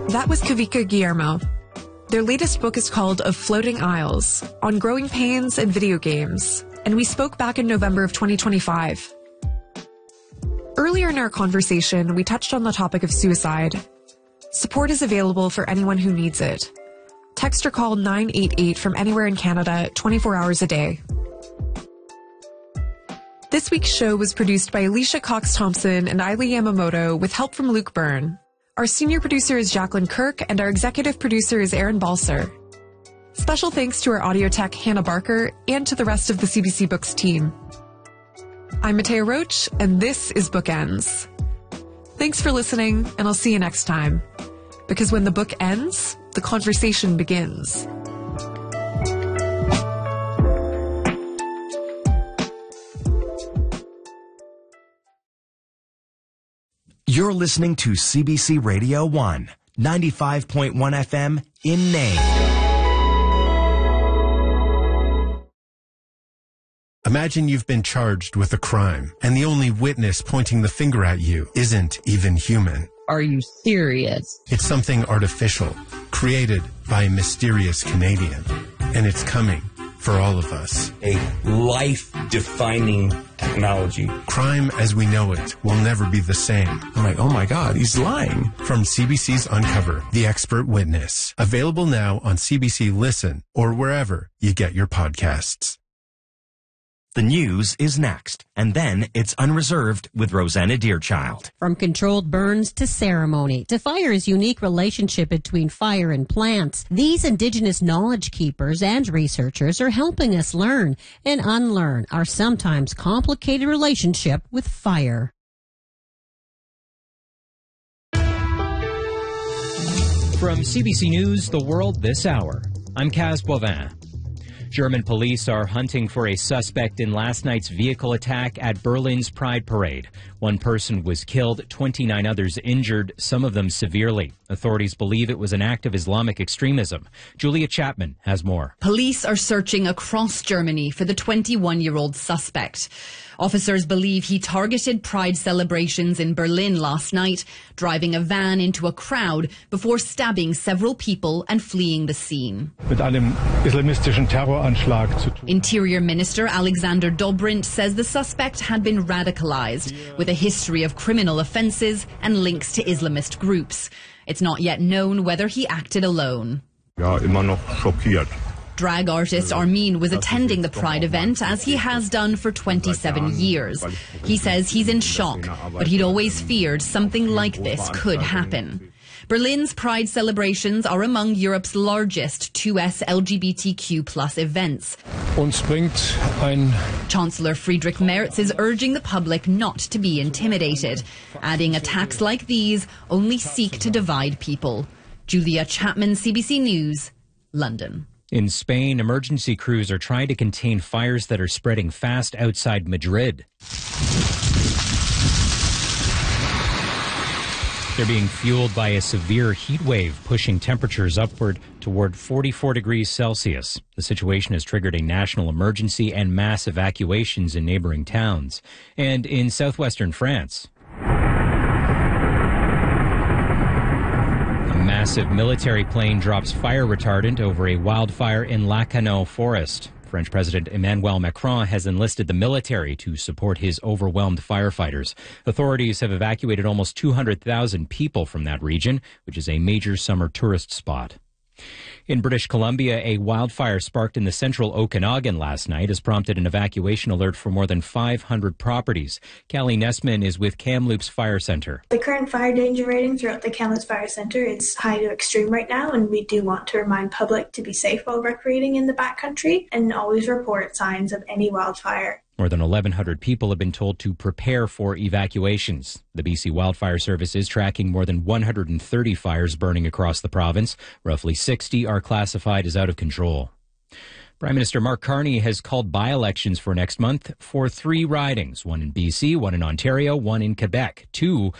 That was Kavika Guillermo. Their latest book is called Of Floating Isles, on growing pains and video games, and we spoke back in November of 2025. Earlier in our conversation, we touched on the topic of suicide. Support is available for anyone who needs it. Text or call 988 from anywhere in Canada, 24 hours a day. This week's show was produced by Alicia Cox-Thompson and Ailey Yamamoto with help from Luke Byrne. Our senior producer is Jacqueline Kirk, and our executive producer is Aaron Balser. Special thanks to our audio tech, Hannah Barker, and to the rest of the CBC Books team. I'm Matea Roach, and this is Bookends. Thanks for listening, and I'll see you next time. Because when the book ends, the conversation begins. You're listening to CBC Radio 1, 95.1 FM in Nain. Imagine you've been charged with a crime, and the only witness pointing the finger at you isn't even human. Are you serious? It's something artificial, created by a mysterious Canadian, and it's coming for all of us. A life-defining technology. Crime as we know it will never be the same. I'm like, oh my God, he's lying. From CBC's Uncover, The Expert Witness. Available now on CBC Listen or wherever you get your podcasts. The news is next, and then it's Unreserved with Rosanna Deerchild. From controlled burns to ceremony, to fire's unique relationship between fire and plants, these Indigenous knowledge keepers and researchers are helping us learn and unlearn our sometimes complicated relationship with fire. From CBC News, The World This Hour, I'm Kaz Boivin. German police are hunting for a suspect in last night's vehicle attack at Berlin's Pride Parade. One person was killed, 29 others injured, some of them severely. Authorities believe it was an act of Islamic extremism. Julia Chapman has more. Police are searching across Germany for the 21-year-old suspect. Officers believe he targeted Pride celebrations in Berlin last night, driving a van into a crowd before stabbing several people and fleeing the scene. Mit einem islamistischen Terroranschlag zu tun. Interior Minister Alexander Dobrindt says the suspect had been radicalized with a history of criminal offenses and links to Islamist groups. It's not yet known whether he acted alone. Ja, immer noch schockiert. Drag artist Armin was attending the Pride event, as he has done for 27 years. He says he's in shock, but he'd always feared something like this could happen. Berlin's Pride celebrations are among Europe's largest 2S LGBTQ+ events. Uns bringt ein Chancellor Friedrich Merz is urging the public not to be intimidated, adding attacks like these only seek to divide people. Julia Chapman, CBC News, London. In Spain, emergency crews are trying to contain fires that are spreading fast outside Madrid. They're being fueled by a severe heat wave, pushing temperatures upward toward 44 degrees Celsius. The situation has triggered a national emergency and mass evacuations in neighboring towns. And in southwestern France, a massive military plane drops fire retardant over a wildfire in Lacanau forest. French President Emmanuel Macron has enlisted the military to support his overwhelmed firefighters. Authorities have evacuated almost 200,000 people from that region, which is a major summer tourist spot. In British Columbia, a wildfire sparked in the central Okanagan last night has prompted an evacuation alert for more than 500 properties. Callie Nessman is with Kamloops Fire Center. The current fire danger rating throughout the Kamloops Fire Center is high to extreme right now, and we do want to remind public to be safe while recreating in the backcountry and always report signs of any wildfire. More than 1,100 people have been told to prepare for evacuations. The BC Wildfire Service is tracking more than 130 fires burning across the province. Roughly 60 are classified as out of control. Prime Minister Mark Carney has called by-elections for next month for 3 ridings, one in BC, one in Ontario, one in Quebec. 2